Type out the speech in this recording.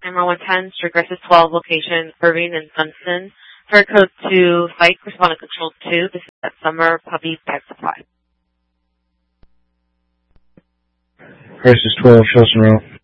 Emerald 110, Regressive 12, location Irving and Dunston. For code to site, respondent control 2. This is at Summer Puppy Pet Supply. Crisis 12, Chelsea Row.